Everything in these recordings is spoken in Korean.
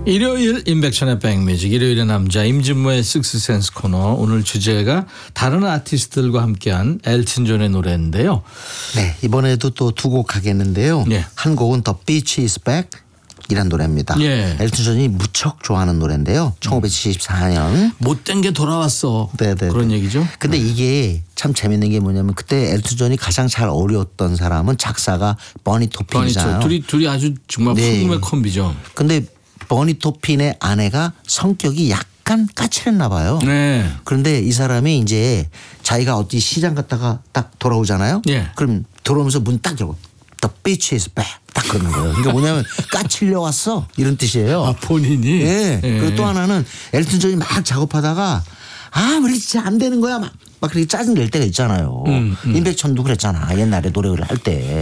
일요일 인백션의 백뮤직, 일요일의 남자 임진모의 식스센스 코너. 오늘 주제가 다른 아티스트들과 함께한 엘튼 존의 노래인데요. 네, 이번에도 또 두 곡 하겠는데요. 예. 한 곡은 The Beach is Back 이란 노래입니다. 예. 엘튼 존이 무척 좋아하는 노래인데요. 1974년. 못된 게 돌아왔어. 네네. 그런 얘기죠. 근데 이게 참 재밌는 게 뭐냐면 그때 엘튼 존이 가장 잘 어울렸던 사람은 작사가 버니 토핀이잖아요. 둘이 아주 정말 네. 풍금의 콤비죠. 근데 버니 토핀의 아내가 성격이 약간 까칠했나 봐요. 네. 그런데 이 사람이 이제 자기가 어디 시장 갔다가 딱 돌아오잖아요. 예. 그럼 들어오면서 문 딱 열고 The beach is back 딱 그러는 거예요. 그러니까 뭐냐면 까칠려 왔어 이런 뜻이에요. 아, 본인이? 예. 예. 그리고 또 하나는 엘튼 존이 막 작업하다가 왜 진짜 안 되는 거야 막 그렇게 짜증 낼 때가 있잖아요. 임백천도 그랬잖아. 옛날에 노래를 할 때.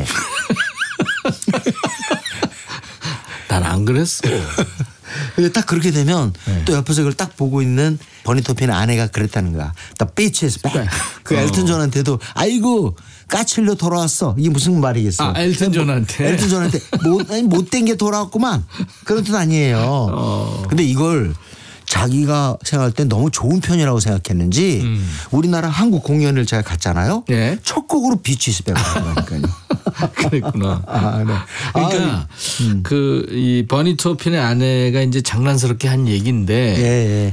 난 안 그랬어. 근데 딱 그렇게 되면 네. 또 옆에서 그걸 딱 보고 있는 버니 토핀의 아내가 그랬다는 거야. The beach is back. 그 엘튼 존한테도 아이고 까칠려 돌아왔어. 이게 무슨 말이겠어. 엘튼 존한테. 엘튼 존한테 못된 게 돌아왔구만. 그런 뜻 아니에요. 근데 이걸 자기가 생각할 땐 너무 좋은 편이라고 생각했는지 우리나라 한국 공연을 제가 갔잖아요. 예. 첫 곡으로 비치 스백을 하니까요. 그랬구나. 네. 그러니까 이 버니 토핀의 아내가 이제 장난스럽게 한 얘기인데 예.